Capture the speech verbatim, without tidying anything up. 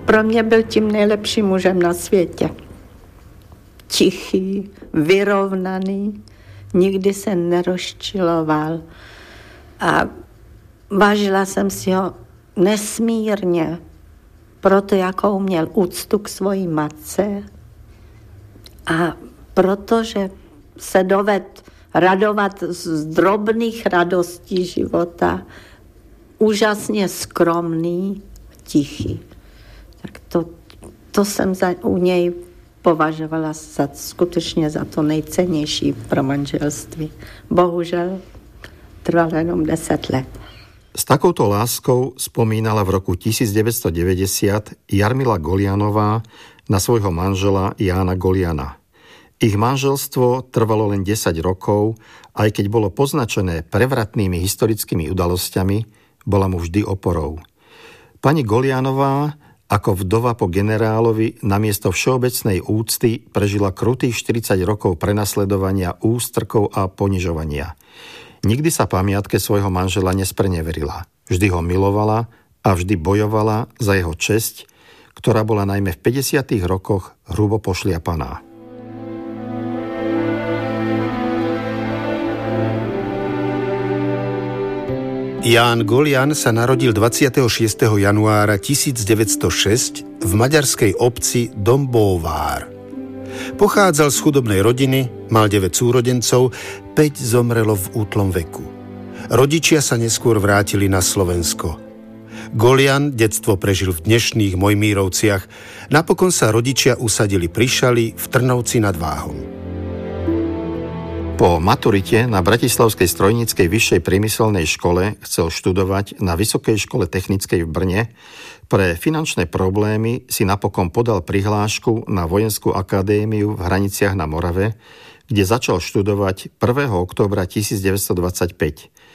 pro mě byl tím nejlepším mužem na světě. Tichý, vyrovnaný, nikdy se nerozčiloval a vážila jsem si ho nesmírně, proto jakou měl úctu k svojí matce a protože se doved radovat z drobných radostí života, úžasně skromný, tichý. Tak to, to jsem za, u něj považovala za, skutečně za to nejcennější pro manželství. Bohužel trvalo jenom deset let. S takouto láskou spomínala v roku devätnásťstodeväťdesiat Jarmila Golianová na svojho manžela Jána Goliana. Ich manželstvo trvalo len desať rokov, aj keď bolo poznačené prevratnými historickými udalosťami, bola mu vždy oporou. Pani Golianová ako vdova po generálovi namiesto všeobecnej úcty prežila krutých štyridsať rokov prenasledovania, ústrkov a ponižovania. Nikdy sa pamiatke svojho manžela nespreneverila. Vždy ho milovala a vždy bojovala za jeho česť, ktorá bola najmä v päťdesiatych rokoch hrubo pošliapaná. Ján Golian sa narodil dvadsiateho šiesteho januára tisícdeväťstošesť v maďarskej obci Dombóvár. Pochádzal z chudobnej rodiny, mal deväť súrodencov, päť zomrelo v útlom veku. Rodičia sa neskôr vrátili na Slovensko. Golian detstvo prežil v dnešných Mojmírovciach, napokon sa rodičia usadili pri Šali v Trnovci nad Váhom. Po maturite na Bratislavskej strojníckej vyššej priemyselnej škole chcel študovať na Vysokej škole technickej v Brne. Pre finančné problémy si napokon podal prihlášku na Vojenskú akadémiu v Hraniciach na Morave, kde začal študovať prvého októbra tisícdeväťstodvadsaťpäť.